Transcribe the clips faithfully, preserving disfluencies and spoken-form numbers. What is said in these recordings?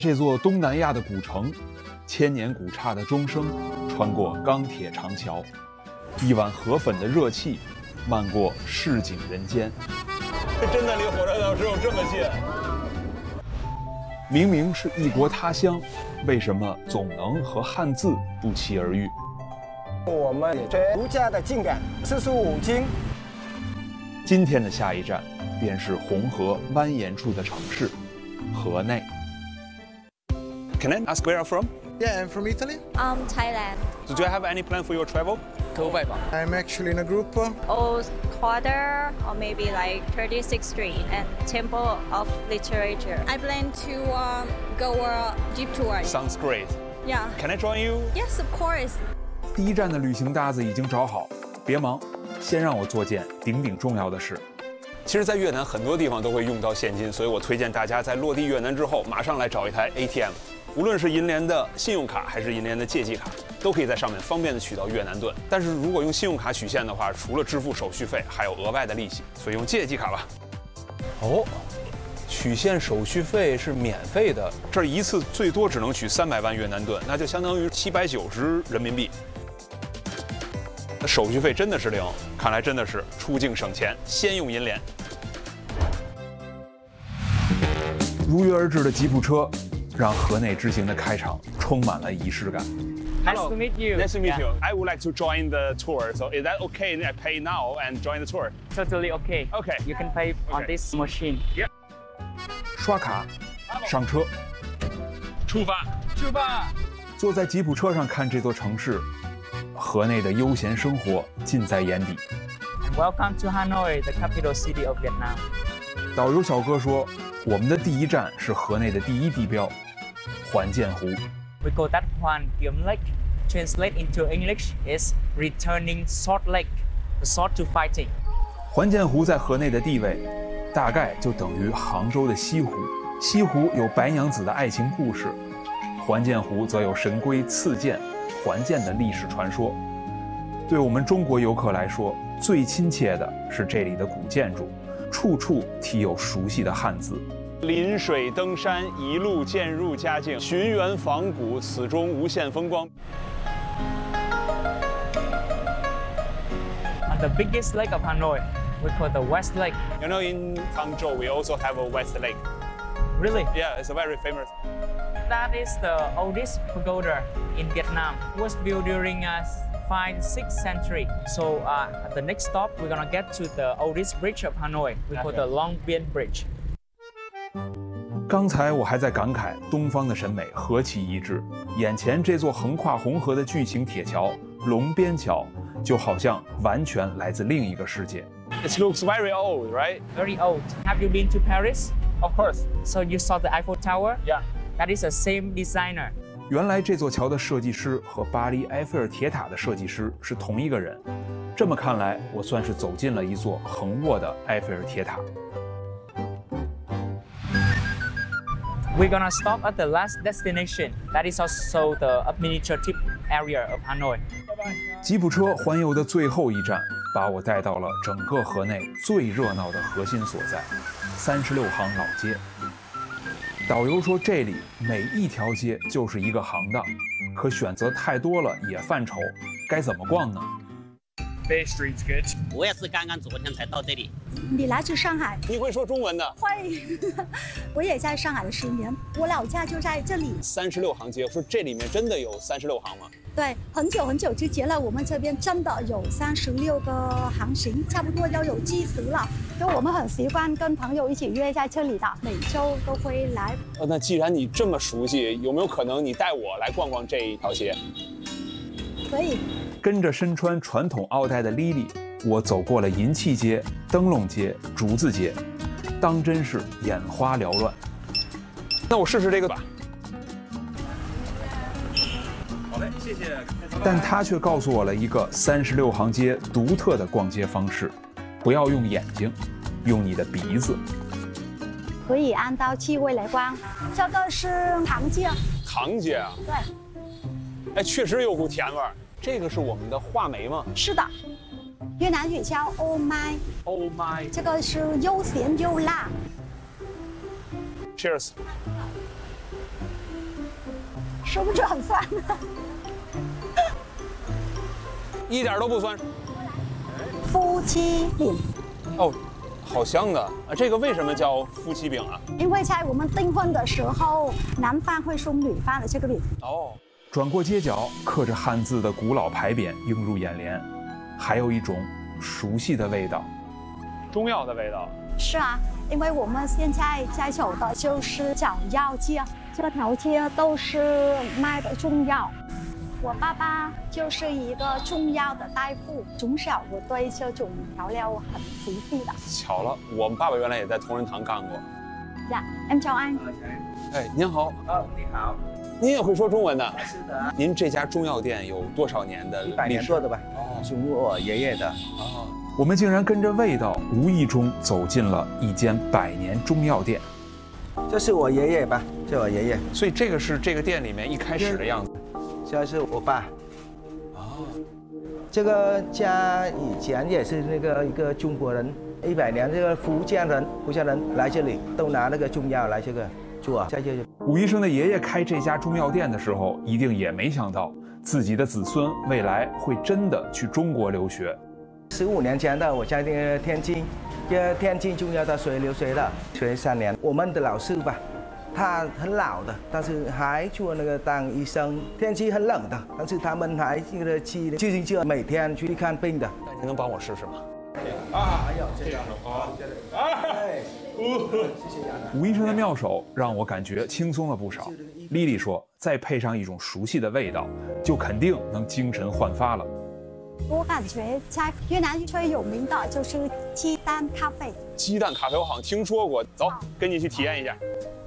这座东南亚的古城，千年古刹的钟声穿过钢铁长桥，一碗河粉的热气漫过市井人间。 真的离火车头只有这么近。 明明是异国他乡，为什么总能和汉字不期而遇？ 我们学儒家的经典四书五经。 今天的下一站便是红河蜿蜒处的城市河内。 Can I ask where you're from? Yeah, I'm from Italy. Um, Thailand. So do you have any plan for your travel? I'm actually in a group. Old Quarter, or maybe like thirty-sixth Street and Temple of Literature. I plan to um, go a jeep tour. Sounds great. Yeah. Can I join you? Yes, of course. 第一站的旅行搭子已经找好，别忙，先让我做件顶顶重要的事。 其实，在越南很多地方都会用到现金，所以我推荐大家在落地越南之后，马上来找一台 A T M。无论是银联的信用卡还是银联的借记卡，都可以在上面方便的取到越南盾。但是如果用信用卡取现的话，除了支付手续费，还有额外的利息，所以用借记卡吧。哦，取现手续费是免费的，这儿一次最多只能取三百万越南盾，那就相当于七百九十人民币。手续费真的是零，看来真的是出境省钱，先用银联。 如约而至的吉普车，让河内之行的开场充满了仪式感。 Hello. Nice to meet you. Nice to meet Yeah. you. I would like to join the tour. So is that okay? I pay now and join the tour. Totally okay. Okay. You can pay on Okay. this machine. 刷卡，上车， 出发，出发。 坐在吉普车上看这座城市，河内的悠闲生活尽在眼底。 And welcome to Hanoi, the capital city of Vietnam. 导游小哥说，我们的第一站是河内的第一地标——环建湖。 We call that Hoàn Kiếm Lake. Translate into English is returning Sword Lake, the sword to fighting. 环建湖在河内的地位，大概就等于杭州的西湖。西湖有白娘子的爱情故事，环建湖则有神龟赐剑还剑的历史传说。对我们中国游客来说，最亲切的是这里的古建筑，处处题有熟悉的汉字。 临水登山，一路渐入佳境；寻源访古，此中无限风光。 On the biggest lake of Hanoi, we call the West Lake. You know, in Hangzhou, we also have a West Lake. Really? Yeah, it's a very famous. That is the oldest pagoda in Vietnam. It was built during uh, fifth, sixth century. So uh, at the next stop, we're gonna get to the oldest bridge of Hanoi. We call the Long Bien Bridge. 刚才我还在感慨东方的审美何其一致，眼前这座横跨红河的巨型铁桥龙边桥，就好像完全来自另一个世界。 It looks very old, right? Very old. Have you been to Paris? Of course. So you saw the Eiffel Tower? Yeah. That is the same designer. 原来这座桥的设计师和巴黎埃菲尔铁塔的设计师是同一个人。这么看来，我算是走进了一座横卧的埃菲尔铁塔。 We're gonna stop at the last destination. That is also the administrative area of Hanoi. 吉普车环游的最后一站，把我带到了整个河内最热闹的核心所在——三十六行老街。导游说，这里每一条街就是一个行当，可选择太多了也犯愁，该怎么逛呢？ Bay Street's good. 我也是刚刚昨天才到这里。 你来自上海？ 你会说中文的？ 会，我也在上海了十年，我老家就在这里。 三十六行街，说这里面真的有三十六行吗？ 对，很久很久之前了，我们这边真的有三十六个行型，差不多要有七十了。就我们很习惯跟朋友一起约在这里的，每周都会来。 呃，那既然你这么熟悉，有没有可能你带我来逛逛这一条街？ 可以。 跟着身穿传统奥黛的 Lily， 我走过了银器街、灯笼街、竹子街，当真是眼花缭乱。 那我试试这个吧。好嘞，谢谢。 但他却告诉我了一个三十六行街独特的逛街方式：不要用眼睛，用你的鼻子。 可以按照气味来逛。这个是糖街。 糖街啊？ 对。 哎，确实有股甜味儿。这个是我们的话梅吗？ 是的，越南语叫 Oh my。 Oh my。 这个是又咸又辣。 Cheers。 是不是很酸？ 一点都不酸。 夫妻饼。 哦，好香的啊！这个为什么叫夫妻饼啊？ 因为在我们订婚的时候，男方会送女方的这个饼。 哦。 转过街角，刻着汉字的古老牌匾映入眼帘，还有一种熟悉的味道， 中药的味道。 是啊，因为我们现在在走的就是找药街，这条街都是卖的中药。我爸爸就是一个中药的大夫，从小我对这种调料很熟悉的。 巧了，我们爸爸原来也在同仁堂干过。 呀， em chào anh。 哎，您好。 哦，你好。 您也会说中文的？ 是的。 您这家中药店有多少年的历史？ 一百年多的吧。哦，是我爷爷的。 哦。 我们竟然跟着味道，无意中走进了一间百年中药店。 这是我爷爷吧？这是我爷爷。 所以这个是这个店里面一开始的样子。 这是我爸。 哦。 这个家以前也是那个一个中国人，一百年这个福建人，福建人来这里都拿那个中药来这个做，在这里。 武医生的爷爷开这家中药店的时候，一定也没想到自己的子孙未来会真的去中国留学。 十五年前的我在那个天津，这天津中药大学留学的，学三年。我们的老师吧，他很老的，但是还做那个当医生。天气很冷的，但是他们还那个骑自行车每天去看病的。 那您能帮我试试吗？ 啊，还有这个哦，哎，谢谢杨武医生的妙手让我感觉轻松了不少。莉莉说，再配上一种熟悉的味道，就肯定能精神焕发了。 我感觉在越南最有名的就是鸡蛋咖啡。 鸡蛋咖啡我好像听说过，走，跟你去体验一下。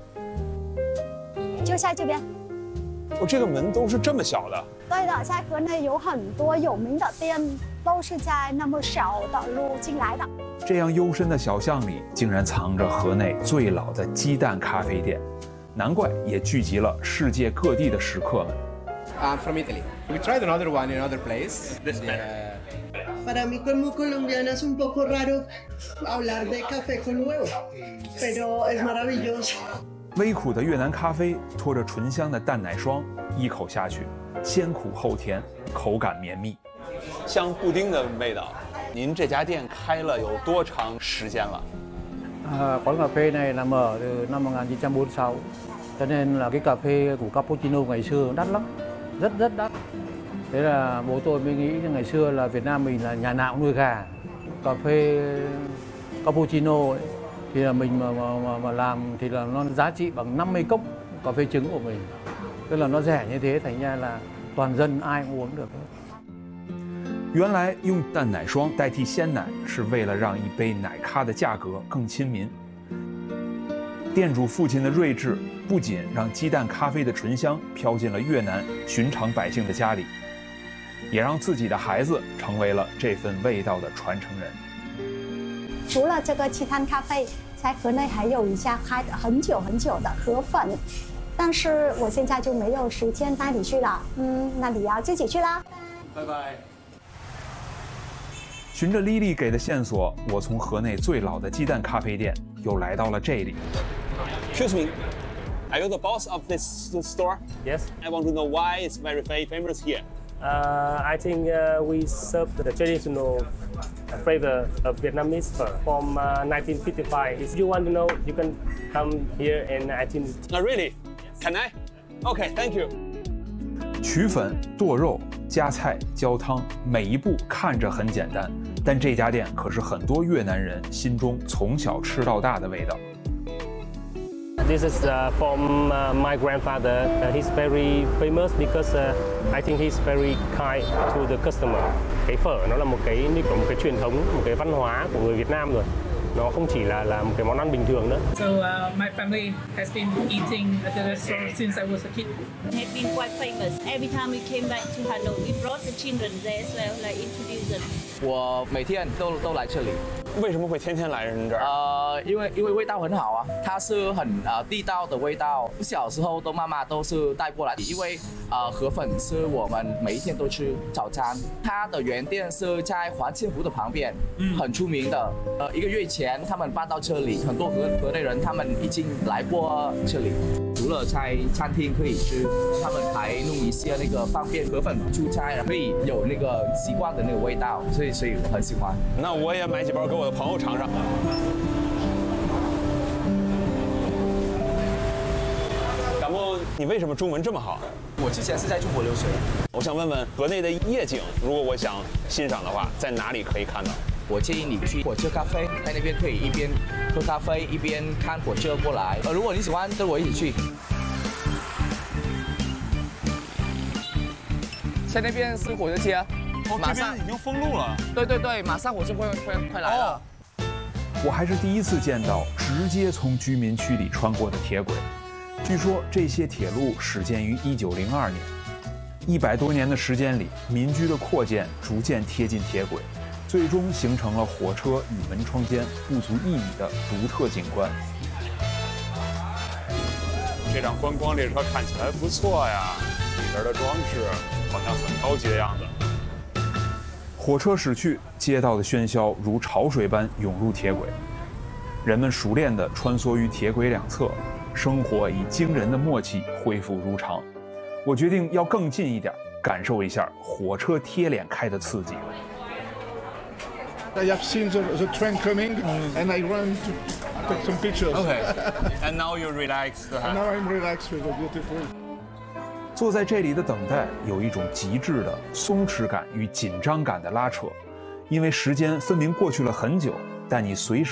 就在这边。 哦，这个门都是这么小的。 对的，在河内有很多有名的店都是在那么小的路进来的。 这样幽深的小巷里，竟然藏着河内最老的鸡蛋咖啡店，难怪也聚集了世界各地的食客们。 I'm from Italy. We tried another one in another place. This better. Para mí como colombiana es un poco raro hablar de café con huevo, pero es maravilloso. 微苦的越南咖啡拖着醇香的淡奶霜，一口下去，先苦后甜，口感绵密， 像布丁的味道。您这家店开了有多长时间了？ À, quán cà phê này là mở từ năm một nghìn chín trăm bốn mươi sáu, cho nên là cái cà phê của cappuccino ngày xưa đắt lắm, rất rất đắt. Thế là bố tôi mới nghĩ ngày xưa là Việt Nam mình là nhà nào cũng nuôi gà, cà phê cappuccino ấy, thì là mình mà, mà, mà, mà làm thì là nó giá trị bằng năm mươi cốc cà phê trứng của mình, tức là nó rẻ như thế thành ra là toàn dân ai cũng uống được. 原来用淡奶霜代替鲜奶是为了让一杯奶咖的价格更亲民。店主父亲的睿智不仅让鸡蛋咖啡的醇香飘进了越南寻常百姓的家里，也让自己的孩子成为了这份味道的传承人。 除了这个鸡蛋咖啡，在河内还有一家开了很久很久的河粉，但是我现在就没有时间带你去了。嗯，那你要自己去啦。 拜拜。 循着莉莉给的线索，我从河内最老的鸡蛋咖啡店又来到了这里。 Excuse me, are you the boss of this store? Yes. I want to know why it's very famous here. Uh, I think uh, we serve the traditional flavor of Vietnamese pho from uh, nineteen fifty-five. If you want to know, you can come here and I think. Oh, really? Can I? Okay, thank you. 取粉、剁肉、加菜、浇汤，每一步看着很简单，但这家店可是很多越南人心中从小吃到大的味道。 This is uh, from uh, my grandfather. Uh, he's very famous because uh, I think he's very kind to the customer. Cái phở nó là một cái như kiểu một cái truyền thống, một cái văn hóa của người Việt Nam rồi. Nó không chỉ là là một cái món ăn bình thường nữa. So uh, my family has been eating at the restaurant since I was a kid. It has been quite famous. Every time we came back to Hanoi, we brought the children there as well, like introduce them. 我每天都都来这里。 为什么会天天来人这儿？ 呃，因为因为味道很好啊，它是很呃地道的味道。小时候都妈妈都是带过来，因为呃河粉是我们每一天都吃早餐。它的原店是在环庆湖的旁边，嗯，很出名的。呃，一个月前他们搬到这里，很多河河内人他们已经来过这里。 除了在餐厅可以吃，他们还弄一些那个方便河粉出差，可以有那个习惯的那个味道，所以所以我很喜欢。 那我也买几包给我的朋友尝尝。感冒，你为什么中文这么好？ 我之前是在中国留学。 我想问问河内的夜景，如果我想欣赏的话，在哪里可以看到？ 我建议你去火车咖啡，在那边可以一边喝咖啡一边看火车过来。呃，如果你喜欢，跟我一起去。在那边是火车街， 哦，马上已经封路了。 对对对，马上火车会会快来了。 哦、我还是第一次见到直接从居民区里穿过的铁轨。据说这些铁路始建于一九零二年，一百多年的时间里，民居的扩建逐渐贴近铁轨。最终形成了火车与门窗间不足一米的独特景观。 这辆观光列车看起来不错呀，里边的装饰好像很高级的样子。 火车驶去，街道的喧嚣如潮水般涌入铁轨，人们熟练地穿梭于铁轨两侧，生活以惊人的默契恢复如常。我决定要更近一点，感受一下火车贴脸开的刺激。 I have seen the, the train coming, and I ran to take some pictures. Okay. And now you're relaxed. And now I'm relaxed with the beautiful. 坐在这里的等待有一种极致的松弛感与紧张感的拉扯，因为时间分明过去了很久，但你随时